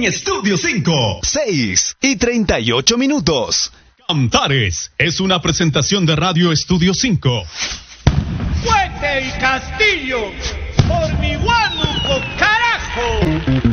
en Estudio 5. 6:38. Cantares es una presentación de Radio Estudio 5. ¡Fuerte el castillo! ¡Por mi Huánuco, carajo!